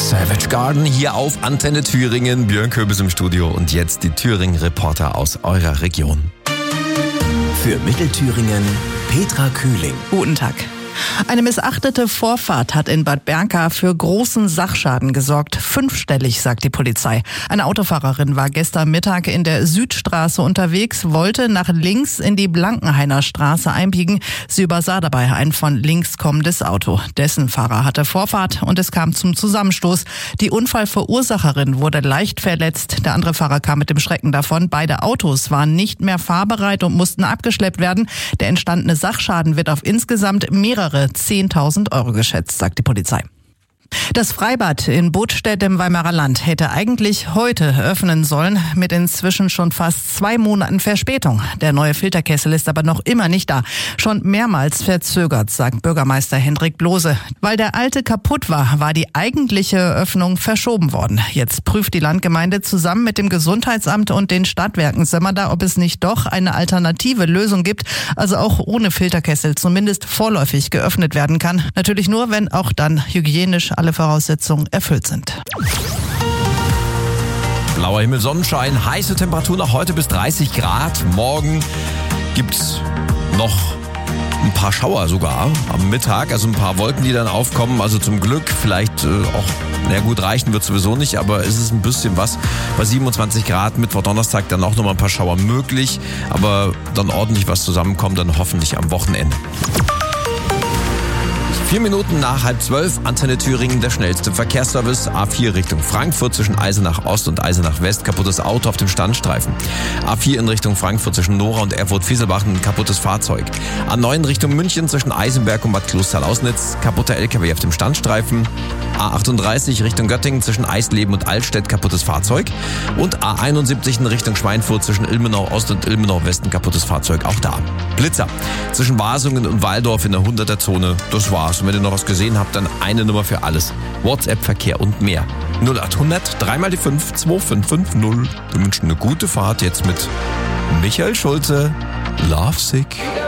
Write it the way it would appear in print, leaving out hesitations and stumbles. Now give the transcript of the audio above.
Savage Garden hier auf Antenne Thüringen. Björn Köbis im Studio und jetzt die Thüringen-Reporter aus eurer Region. Für Mittelthüringen Petra Kühling. Guten Tag. Eine missachtete Vorfahrt hat in Bad Berka für großen Sachschaden gesorgt. 5-stellig, sagt die Polizei. Eine Autofahrerin war gestern Mittag in der Südstraße unterwegs, wollte nach links in die Blankenhainer Straße einbiegen. Sie übersah dabei ein von links kommendes Auto. Dessen Fahrer hatte Vorfahrt und es kam zum Zusammenstoß. Die Unfallverursacherin wurde leicht verletzt. Der andere Fahrer kam mit dem Schrecken davon. Beide Autos waren nicht mehr fahrbereit und mussten abgeschleppt werden. Der entstandene Sachschaden wird auf insgesamt mehrere 10.000 Euro geschätzt, sagt die Polizei. Das Freibad in Bodstedt im Weimarer Land hätte eigentlich heute öffnen sollen, mit inzwischen schon fast 2 Monaten Verspätung. Der neue Filterkessel ist aber noch immer nicht da. Schon mehrmals verzögert, sagt Bürgermeister Hendrik Blose. Weil der alte kaputt war, war die eigentliche Öffnung verschoben worden. Jetzt prüft die Landgemeinde zusammen mit dem Gesundheitsamt und den Stadtwerken Sömmerda, ob es nicht doch eine alternative Lösung gibt, also auch ohne Filterkessel zumindest vorläufig geöffnet werden kann. Natürlich nur, wenn auch dann hygienisch alle Voraussetzungen erfüllt sind. Blauer Himmel, Sonnenschein, heiße Temperatur noch heute bis 30 Grad. Morgen gibt's noch ein paar Schauer sogar am Mittag, also ein paar Wolken, die dann aufkommen. Also zum Glück vielleicht auch, na gut, reichen wird sowieso nicht, aber es ist ein bisschen was. Bei 27 Grad, Mittwoch, Donnerstag dann auch noch mal ein paar Schauer möglich, aber dann ordentlich was zusammenkommt, dann hoffentlich am Wochenende. 4 Minuten nach 11:30, Antenne Thüringen, der schnellste Verkehrsservice. A4 Richtung Frankfurt zwischen Eisenach Ost und Eisenach West, kaputtes Auto auf dem Standstreifen. A4 in Richtung Frankfurt zwischen Nora und Erfurt-Fieselbach, ein kaputtes Fahrzeug. A9 Richtung München zwischen Eisenberg und Bad Klostal-Ausnitz, kaputter LKW auf dem Standstreifen. A38 Richtung Göttingen zwischen Eisleben und Altstedt, kaputtes Fahrzeug. Und A71 in Richtung Schweinfurt zwischen Ilmenau Ost und Ilmenau West, ein kaputtes Fahrzeug, auch da. Blitzer zwischen Wasungen und Waldorf in der 100er-Zone, das war's. Und wenn ihr noch was gesehen habt, dann eine Nummer für alles. WhatsApp-Verkehr und mehr. 0800 3 mal die 5 2550. Wir wünschen eine gute Fahrt jetzt mit Michael Schulze, Lovesick.